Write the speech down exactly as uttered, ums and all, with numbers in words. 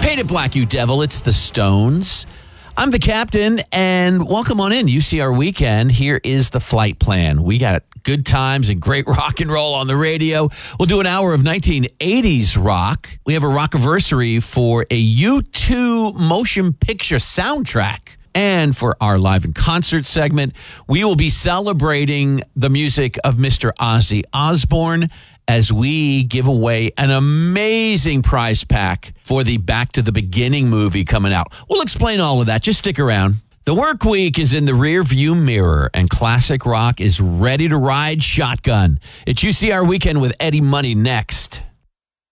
Paint it black, you devil. It's the Stones. I'm the captain, and welcome on in. U C R Weekend. Here is the flight plan. We got good times and great rock and roll on the radio. We'll do an hour of nineteen eighties rock. We have a rockiversary for a U two motion picture soundtrack. And for our live and concert segment, we will be celebrating the music of Mister Ozzy Osbourne as we give away an amazing prize pack for the Back to the Beginning movie coming out. We'll explain all of that. Just stick around. The work week is in the rear view mirror, and classic rock is ready to ride shotgun. It's U C R Weekend with Eddie Money next.